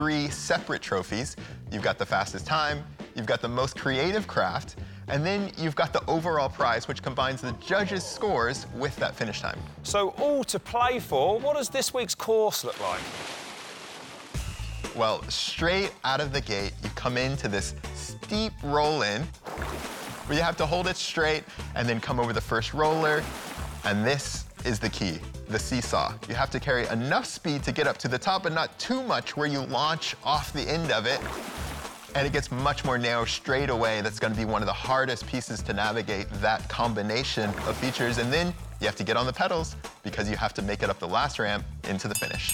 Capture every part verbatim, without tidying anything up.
three separate trophies. You've got the fastest time, you've got the most creative craft, and then you've got the overall prize, which combines the judges' scores with that finish time. So all to play for. What does this week's course look like? Well, straight out of the gate, you come into this steep roll-in where you have to hold it straight and then come over the first roller. And this is the key, the seesaw. You have to carry enough speed to get up to the top, but not too much where you launch off the end of it. And it gets much more narrow straight away. That's gonna be one of the hardest pieces to navigate, that combination of features. And then you have to get on the pedals because you have to make it up the last ramp into the finish.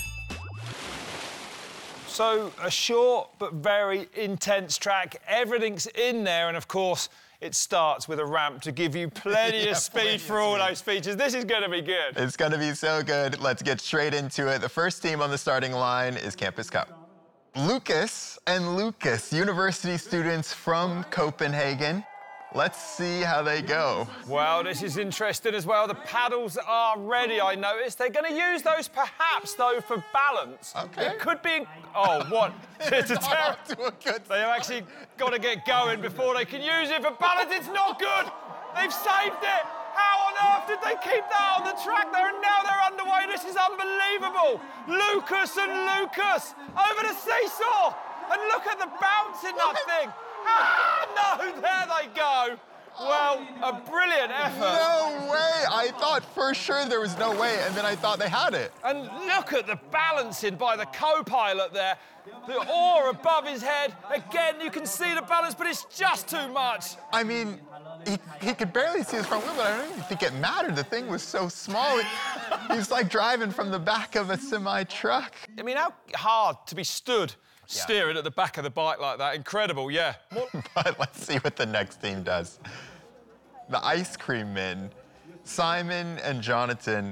So a short but very intense track. Everything's in there, and of course, it starts with a ramp to give you plenty yeah, of speed plenty for all speed. Those features. This is gonna be good. It's gonna be so good. Let's get straight into it. The first team on the starting line is Campus Cup. Lucas and Lucas, university students from Copenhagen. Let's see how they go. Well, this is interesting as well. The paddles are ready, I noticed. They're going to use those perhaps, though, for balance. Okay. It could be... Oh, what? It's a terrible... They've actually got to get going before they can use it for balance. It's not good. They've saved it. How on earth did they keep that on the track there? And now they're underway. This is unbelievable. Lucas and Lucas over the seesaw. And look at the bounce in that thing. Ah, no, there they go. Well, a brilliant effort. No way. I thought for sure there was no way, and then I thought they had it. And look at the balancing by the co-pilot there. The oar above his head. Again, you can see the balance, but it's just too much. I mean, he, he could barely see his front wheel, but I don't even think it mattered. The thing was so small. He's like driving from the back of a semi-truck. I mean, how hard to be stood Yeah. steering at the back of the bike like that. Incredible, yeah. But let's see what the next team does. The Ice Cream Men, Simon and Jonathan.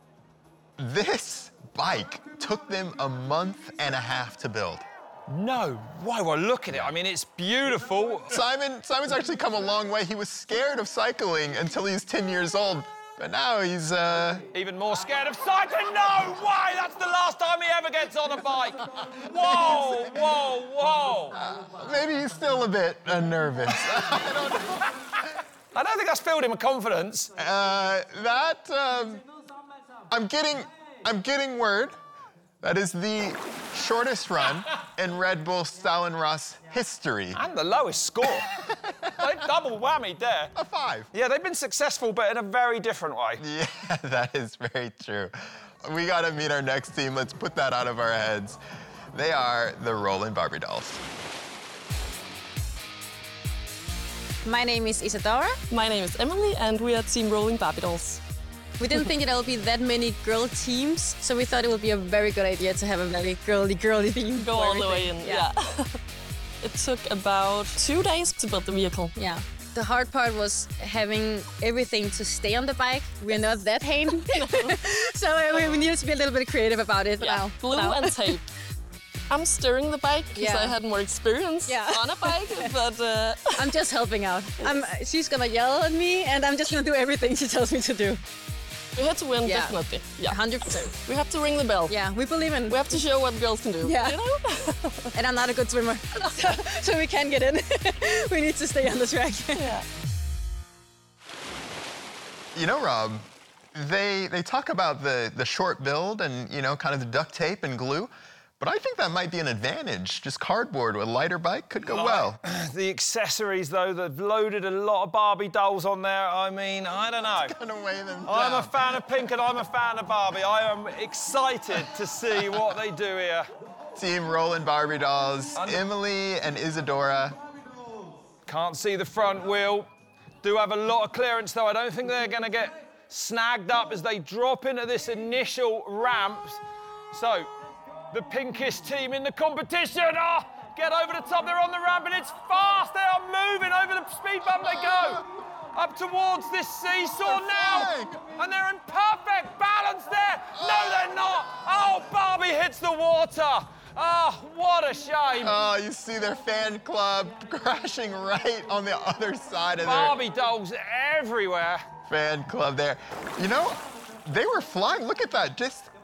This bike took them a month and a half to build. No way. Well, look at it. I mean, it's beautiful. Simon, Simon's actually come a long way. He was scared of cycling until he was ten years old. But now he's, uh... even more scared of cycling. No way! That's the last time he ever gets on a bike. Whoa, whoa, whoa. Uh, maybe he's still a bit uh, nervous. I don't know. I don't think that's filled him with confidence. Uh, that, um... I'm getting... I'm getting word that is the shortest run in Red Bull Stalin-Ross history. And the lowest score. They double whammied there. A five. Yeah, they've been successful, but in a very different way. Yeah, that is very true. We gotta meet our next team. Let's put that out of our heads. They are the Rolling Barbie Dolls. My name is Isadora. My name is Emily, and we are Team Rolling Barbie Dolls. We didn't think there would be that many girl teams, so we thought it would be a very good idea to have a very girly, girly theme. Go all the way in, yeah. yeah. It took about two days to build the vehicle. Yeah. The hard part was having everything to stay on the bike. We're not that handy. So uh, we, we needed to be a little bit creative about it yeah. now. Glue now. and tape. I'm steering the bike because yeah. I had more experience yeah. on a bike, but... Uh... I'm just helping out. I'm, she's gonna yell at me, and I'm just gonna do everything she tells me to do. We have to win, yeah. definitely. Yeah, one hundred percent. We have to ring the bell. Yeah, we believe in... We have to show what girls can do, yeah. you know? And I'm not a good swimmer, so, so we can't get in. We need to stay on the track. Yeah. You know, Rob, they, they talk about the, the short build and, you know, kind of the duct tape and glue. But I think that might be an advantage. Just cardboard with a lighter bike could go well. The accessories, though, they've loaded a lot of Barbie dolls on there. I mean, I don't know. It's gonna weigh them down. I'm a fan of pink and I'm a fan of Barbie. I am excited to see what they do here. Team Rolling Barbie Dolls, I'm... Emily and Isadora. Can't see the front wheel. Do have a lot of clearance, though. I don't think they're gonna get snagged up as they drop into this initial ramp. So, the pinkest team in the competition. Oh, get over the top, they're on the ramp, and it's fast. They are moving over the speed bump they go. Up towards this seesaw now. And they're in perfect balance there. No, they're not. Oh, Barbie hits the water. Oh, what a shame. Oh, you see their fan club crashing right on the other side of their... Barbie dolls everywhere. Fan club there. You know, they were flying. Look at that. Just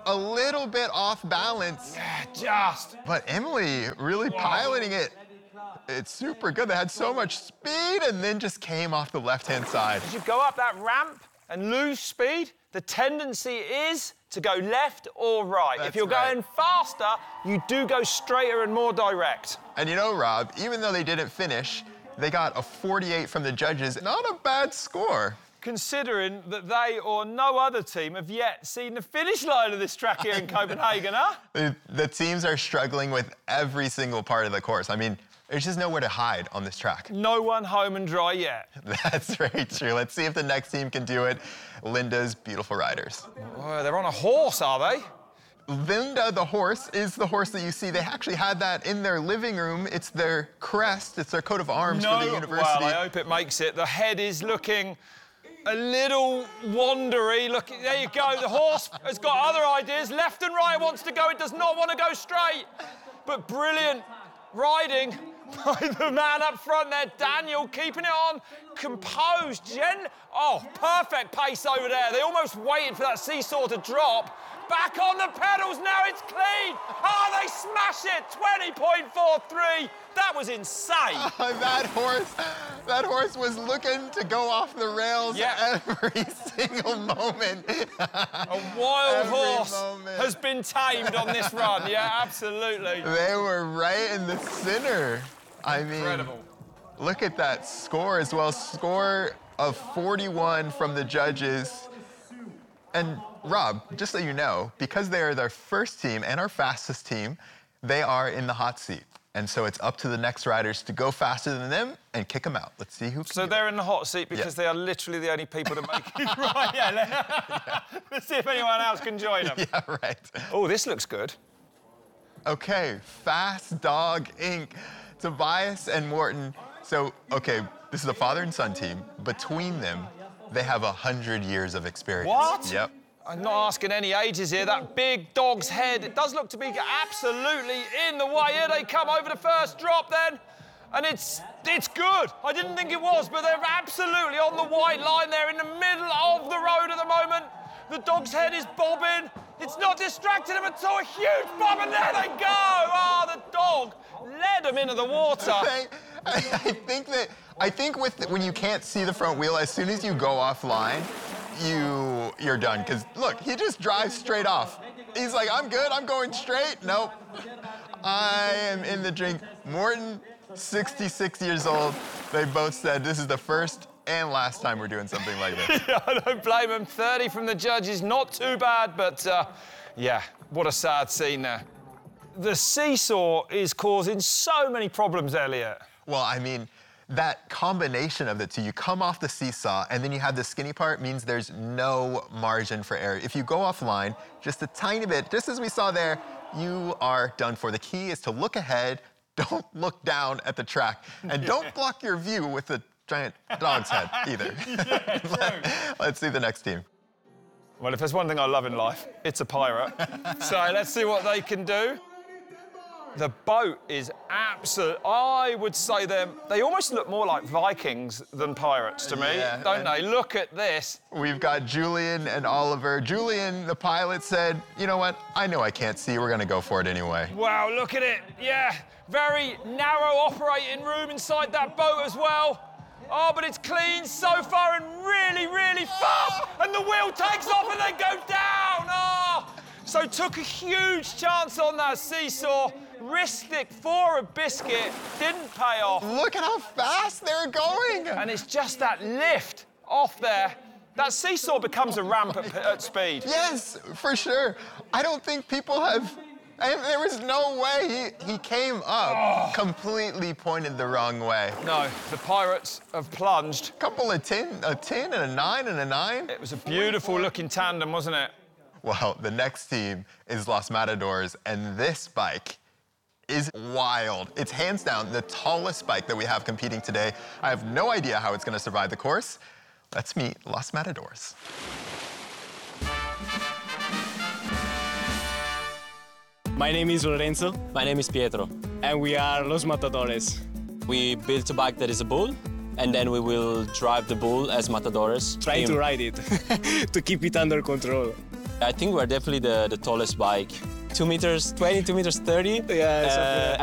a little bit off balance. Yeah, just. But Emily really piloting it. It's super good. They had so much speed and then just came off the left-hand side. As you go up that ramp and lose speed, the tendency is to go left or right. That's if you're right. going faster, you do go straighter and more direct. And you know, Rob, even though they didn't finish, they got a forty-eight from the judges. Not a bad score. Considering that they or no other team have yet seen the finish line of this track here in Copenhagen, huh? The, the teams are struggling with every single part of the course. I mean, there's just nowhere to hide on this track. No one home and dry yet. That's very true. Let's see if the next team can do it. Linda's Beautiful Riders. Oh, they're on a horse, are they? Linda, the horse, is the horse that you see. They actually had that in their living room. It's their crest. It's their coat of arms no, for the university. Well, I hope it makes it. The head is looking a little wandery. Look, there you go. The horse has got other ideas. Left and right it wants to go. It does not want to go straight. But brilliant riding by the man up front there, Daniel, keeping it on, composed, gen... Oh, perfect pace over there. They almost waited for that seesaw to drop. Back on the pedals, now it's clean. Oh, they smash it, twenty point four three. That was insane. Uh, that horse, that horse was looking to go off the rails Yeah. every single moment. A wild Every horse moment. has been tamed on this run. Yeah, absolutely. They were right in the center. I mean, Incredible. look at that score as well. Score of forty-one from the judges. And Rob, just so you know, because they are their first team and our fastest team, they are in the hot seat. And so it's up to the next riders to go faster than them and kick them out. Let's see who can So do they're it. in the hot seat because Yeah. they are literally the only people to make it right. Yeah, let- let's see if anyone else can join them. Yeah, right. Oh, this looks good. Okay, Fast Dog Incorporated. Tobias and Morton. So, okay, this is a father and son team. Between them, they have a hundred years of experience. What? Yep. I'm not asking any ages here. That big dog's head, it does look to be absolutely in the way. Here they come over the first drop then. And it's it's good. I didn't think it was, but they're absolutely on the white line there in the middle of the road at the moment. The dog's head is bobbing. It's not distracting them at all. A huge bob, and there they go. Oh, the dog led them into the water. I, I think that I think with when you can't see the front wheel, as soon as you go offline, you you're done. Because look, he just drives straight off. He's like, I'm good. I'm going straight. Nope. I am in the drink. Morton, sixty-six years old. They both said this is the first and last time we're doing something like this. Yeah, I don't blame them. thirty from the judges, not too bad, but uh, yeah, what a sad scene there. The seesaw is causing so many problems, Elliot. Well, I mean, that combination of the two, you come off the seesaw and then you have the skinny part, means there's no margin for error. If you go offline just a tiny bit, just as we saw there, you are done for. The key is to look ahead, don't look down at the track, and don't block your view with the giant dog's head either. Yeah, true. Let's see the next team. Well, if there's one thing I love in life, it's a pirate. So let's see what they can do. The boat is absolute. I would say them. They almost look more like Vikings than pirates to me, Yeah, don't and- they? Look at this. We've got Julian and Oliver. Julian, the pilot, said, you know what? I know I can't see. We're gonna go for it anyway. Wow, look at it. Yeah, very narrow operating room inside that boat as well. Oh, but it's clean so far and really, really fast. And the wheel takes off and they go down. Oh, so took a huge chance on that seesaw. Risked it for a biscuit. Didn't pay off. Look at how fast they're going. And it's just that lift off there. That seesaw becomes a ramp at, at speed. Yes, for sure. I don't think people have. I, there was no way he, he came up Oh. completely pointed the wrong way. No, the pirates have plunged. Couple of tin, a tin and a nine and a nine. It was a beautiful looking tandem, wasn't it? Well, the next team is Los Matadors, and this bike is wild. It's hands down the tallest bike that we have competing today. I have no idea how it's gonna survive the course. Let's meet Los Matadors. My name is Lorenzo, My name is Pietro. and we are Los Matadores. We built a bike that is a bull, and then we will drive the bull as matadores. Trying to In- ride it, to keep it under control. I think we're definitely the, the tallest bike. Two meters twenty, two meters thirty. Yeah, something like Uh, that.